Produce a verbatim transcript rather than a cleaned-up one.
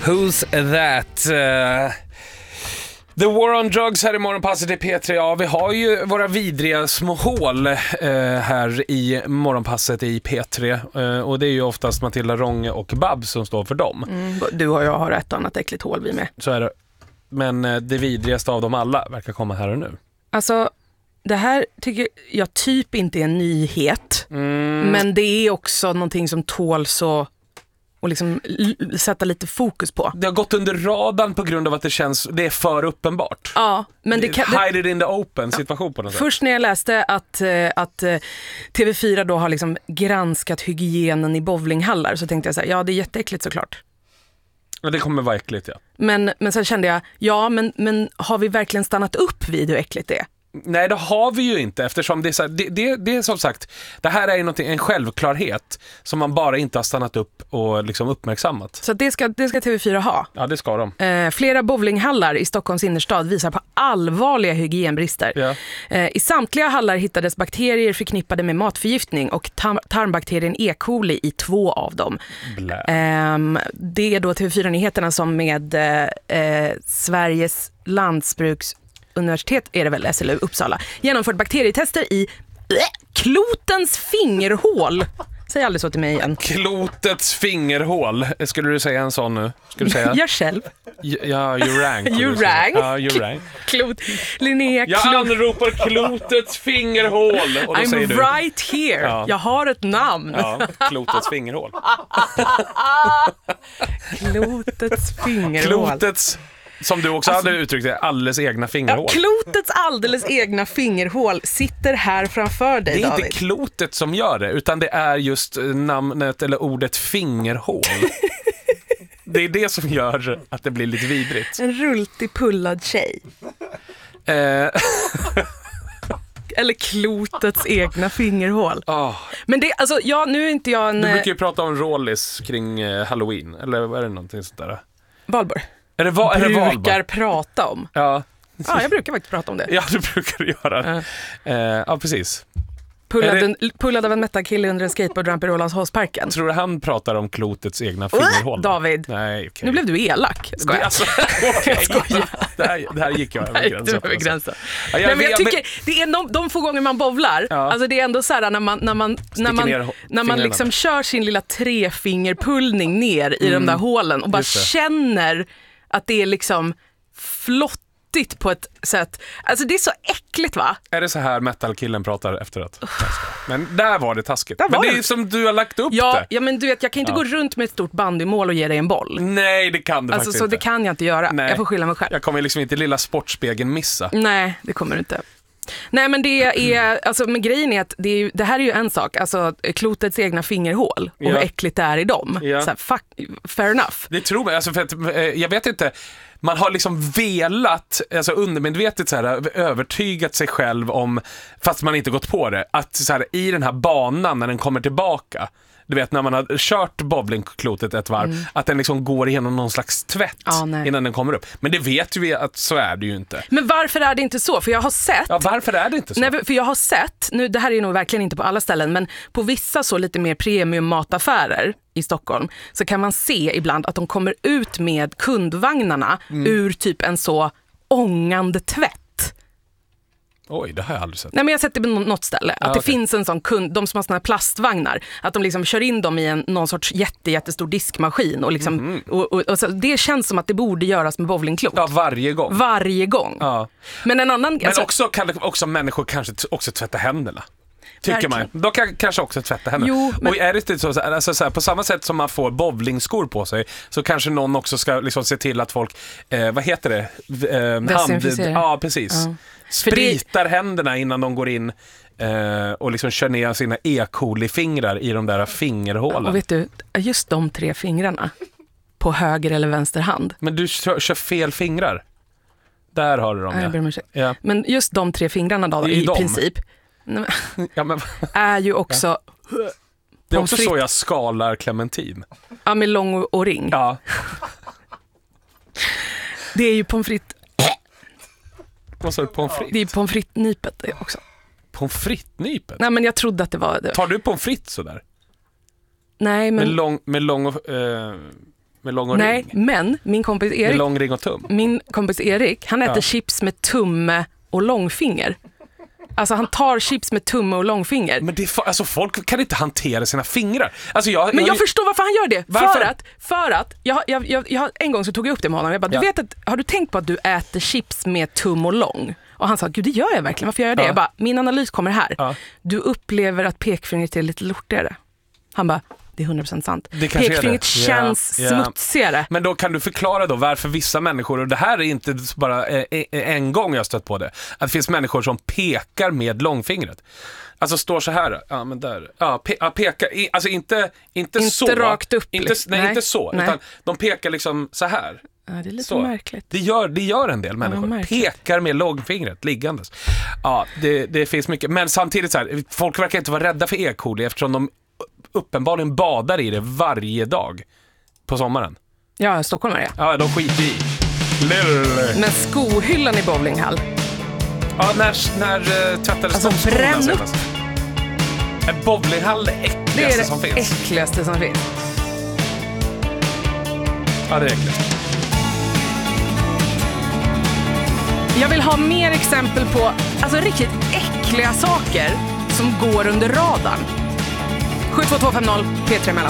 Who's that? Uh, the War on Drugs här i Morgonpasset i P tre. Ja, vi har ju våra vidriga små hål uh, här i Morgonpasset i P tre. Uh, och det är ju oftast Matilda Ronge och Babs som står för dem. Mm, du och jag har ett annat äckligt hål vi med. Så är det. Men uh, det vidrigaste av dem alla verkar komma här och nu. Alltså, det här tycker jag typ inte är en nyhet. Mm. Men det är också någonting som tål så och liksom l- sätta lite fokus på. Det har gått under radarn på grund av att det känns, det är för uppenbart. Ja, men det kan... Hide it in the open situation på något sätt. Först när jag läste att, att T V fyra då har liksom granskat hygienen i bowlinghallar så tänkte jag så här, ja det är jätteäckligt såklart. Ja, det kommer vara äckligt, ja. Men, men sen kände jag, ja men, men har vi verkligen stannat upp vid hur äckligt det är? Nej, det har vi ju inte, eftersom det är, så här, det, det, det är som sagt, det här är någonting, en självklarhet som man bara inte har stannat upp och liksom uppmärksammat. Så det ska, det ska T V fyra ha. Ja, det ska de. Eh, flera bowlinghallar i Stockholms innerstad visar på allvarliga hygienbrister. Ja. Eh, I samtliga hallar hittades bakterier förknippade med matförgiftning och tar- tarmbakterien E. coli i två av dem. Eh, det är då T V fyra-nyheterna som med eh, Sveriges lantbruks universitet är det väl, S L U Uppsala, genomfört bakterietester i äh, klotens fingerhål. Säg aldrig så till mig igen. Klotets fingerhål. Skulle du säga en sån nu? Skulle du säga? Jag själv. Ja, you rank. You rank. Ja, you rank. Klot. Linnea Jag Klot. anropar klotets fingerhål. Och då I'm säger du, right here. Ja. Jag har ett namn. Ja, klotets fingerhål. Klotets fingerhål. Klotets, som du också alltså, hade uttryckt det, alldeles egna fingerhål. Ja, klotets alldeles egna fingerhål sitter här framför dig, Det är David. inte klotet som gör det, utan det är just namnet eller ordet fingerhål. Det är det som gör att det blir lite vidrigt. En rultig pullad tjej. Eh. Eller klotets egna fingerhål. Oh. Men det, alltså, ja, nu är inte jag en... Du brukar ju prata om rålis kring eh, Halloween, eller är det någonting sånt där? Valborg. Är det, va- är det brukar Valborg? prata om. Ja. Ja, jag brukar faktiskt prata om det. Ja, du brukar göra. Ja, eh, ja precis. Pullad, det... pullad av en metal-kille under en skateboardramp i Rålambshovsparken. Tror du han pratar om klotets egna fingerhål? David, Nej, okay. Nu blev du elak. Skojar. Det, alltså, okay. Skojar. Det, här, det här gick jag över gränsen. över gränsen. Ja, jag, Nej, men jag vet, tycker, men... det är de, de få gånger man bowlar, ja. alltså det är ändå så här när man, när man, när man, när man liksom kör sin lilla trefingerpullning ner i mm. de där hålen och bara känner att det är liksom flott på ett sätt. Alltså det är så äckligt, va? Är det så här metalkillen pratar efteråt? Men där var det taskigt. Var men det är det. Som du har lagt upp ja, det. Ja, men du vet, jag kan inte ja. gå runt med ett stort bandymål och ge dig en boll. Nej, det kan du alltså, faktiskt så inte. Det kan jag inte göra. Nej. Jag får skylla mig själv. Jag kommer liksom inte lilla sportspegeln missa. Nej, det kommer du inte. Nej, men det är, alltså, men grejen är att det, är, det här är ju en sak, alltså klotets egna fingerhål och ja. hur äckligt det är i dem. Ja. Så här, fuck, fair enough. Det tror jag, alltså för att, jag vet inte, man har liksom velat, alltså undermedvetet så här, övertygat sig själv om, fast man inte gått på det, att så här, i den här banan när den kommer tillbaka, du vet när man har kört bowlingklotet ett varv, mm. att den liksom går igenom någon slags tvätt ah, innan den kommer upp. Men det vet ju vi att så är det ju inte. Men varför är det inte så? För jag har sett... Ja, varför är det inte så? Nej, för jag har sett, nu det här är nog verkligen inte på alla ställen, men på vissa så lite mer premium mataffärer i Stockholm så kan man se ibland att de kommer ut med kundvagnarna mm. ur typ en så ångande tvätt. Oj, det har jag aldrig sett. Nej, men jag har sett det på något ställe. Att ah, det okay. finns en sån kund, de som har såna här plastvagnar, att de liksom kör in dem i en, någon sorts jätte, jättestor diskmaskin. Och liksom, mm. och, och, och så, det känns som att det borde göras med bowlingklot. Ja, varje gång. Varje gång. Ja. Men en annan... Men alltså, också kan också människor kanske också tvätta händerna. Tycker man. De kan kanske också tvätta henne. Jo, men... Och är det inte så, alltså, så här, på samma sätt som man får bowlingskor på sig, så kanske någon också ska liksom se till att folk, eh, vad heter det? Eh, Desinficera. Hand, ja, precis. Ja. Spritar det... händerna innan de går in eh, och liksom kör ner sina E. coli-fingrar i de där fingerhålen. Och vet du, just de tre fingrarna på höger eller vänster hand. Men du kör, kör fel fingrar. Där har du dem, ja. Ja. Ja. Men just de tre fingrarna då, i dem. princip. Ja, men... är ju också ja. Det är också så jag skalar clementin. Ja, med lång och ring. Ja. Det är ju pommes frites. Vad sa du, pommes frites? Det är pommes frites-nypet också. Pommes frites-nypet? Nej, men jag trodde att det var det. Tar du pommes frites sådär? Nej, men... Med lång, med lång och... Eh... Med lång och Nej, ring? men min kompis Med Erik, lång ring och tum? min kompis Erik, han äter Ja. chips med tumme och långfinger. Alltså han tar chips med tumme och långfinger. Men det är, fa- alltså, folk kan inte hantera sina fingrar. Alltså, jag, Men jag jag, förstår varför han gör det. Varför? För att, för att jag, jag, jag, jag, en gång så tog jag upp det med honom. Jag bara, Ja. du vet att, har du tänkt på att du äter chips med tum och lång? Och han sa, gud det gör jag verkligen. Varför gör jag det? Ja. Jag bara, min analys kommer här. Ja. Du upplever att pekfingret är lite lortigare. Han bara, det är hundra procent sant. Det kanske är Pekfingret det. känns Ja, ja. smutsigare. Men då kan du förklara då varför vissa människor, och det här är inte bara eh, eh, en gång jag har stött på det, att det finns människor som pekar med långfingret. Alltså står så här, ja men där, ja, pe- ja peka, i- alltså inte, inte, Inte så. rakt upp, Inte, liksom. nej, Nej. inte så, Nej. utan de pekar liksom så här. Ja, det är lite Så. märkligt. Det gör, det gör en del människor. märkligt. Pekar med långfingret liggandes. Ja, det, det finns mycket. Men samtidigt så här, folk verkar inte vara rädda för E. coli eftersom de uppenbarligen badar i det varje dag på sommaren. Ja, Stockholm är det. Ja, de skiter i. Lille. Men skohyllan i bowlinghall. Ja, när, när uh, tvättades Alltså, de skorna bränn upp. senast? Är bowlinghall det Det äckligaste är som det finns? äckligaste som finns. Ja, det är äckligt. Jag vill ha mer exempel på alltså, riktigt äckliga saker som går under radarn. sju två två fem noll P tre mellan.